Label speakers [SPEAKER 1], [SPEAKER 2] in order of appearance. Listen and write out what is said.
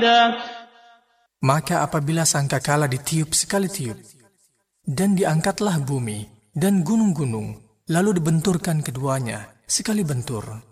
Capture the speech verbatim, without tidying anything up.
[SPEAKER 1] Maka apabila sangkakala ditiup sekali tiup, dan diangkatlah bumi dan gunung-gunung, lalu dibenturkan keduanya sekali bentur.